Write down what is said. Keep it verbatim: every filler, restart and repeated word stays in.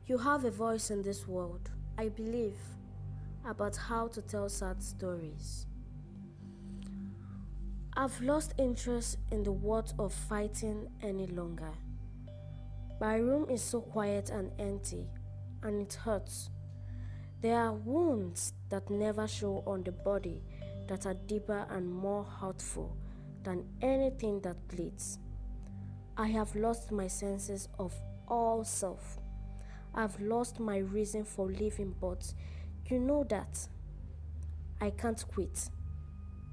You have a voice in this world, I believe, about how to tell sad stories. I've lost interest in the world of fighting any longer. My room is so quiet and empty, and it hurts. There are wounds that never show on the body that are deeper and more hurtful than anything that bleeds. I have lost my senses of all self. I've lost my reason for living, but you know that I can't quit.